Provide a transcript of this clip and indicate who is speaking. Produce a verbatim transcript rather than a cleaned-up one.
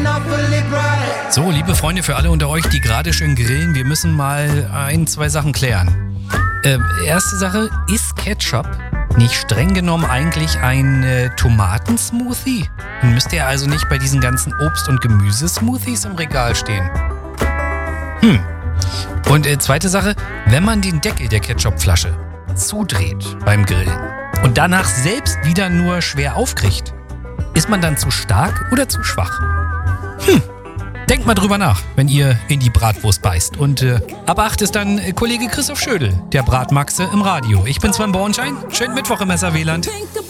Speaker 1: So, liebe Freunde, für alle unter euch, die gerade schön grillen, wir müssen mal ein, zwei Sachen klären. Äh, erste Sache, ist Ketchup nicht streng genommen eigentlich ein äh, Tomatensmoothie? Dann müsste er also nicht bei diesen ganzen Obst- und Gemüsesmoothies im Regal stehen. Hm. Und äh, zweite Sache, wenn man den Deckel der Ketchupflasche zudreht beim Grillen und danach selbst wieder nur schwer aufkriegt, ist man dann zu stark oder zu schwach? Hm. Denkt mal drüber nach, wenn ihr in die Bratwurst beißt. Und äh, ab acht ist dann äh, Kollege Christoph Schödel, der Bratmaxe im Radio. Ich bin Sven Bornschein. Schönen Mittwoch im S R W-Land.